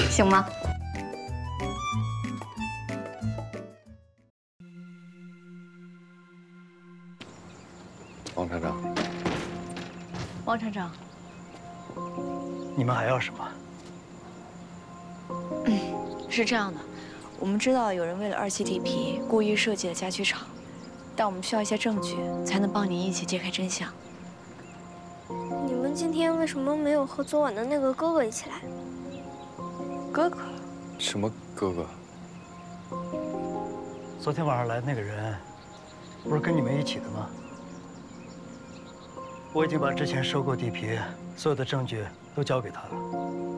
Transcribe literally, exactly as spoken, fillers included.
行吗？ 王厂长， 王厂长， 你们还要什么？ 嗯，是这样的，我们知道有人为了二期地皮故意设计了家具厂，但我们需要一些证据，才能帮您一起揭开真相。 你们今天为什么没有和昨晚的那个哥哥一起来？ 哥哥？ 什么哥哥？ 昨天晚上来的那个人，不是跟你们一起的吗？我已经把之前收购地皮所有的证据都交给他了。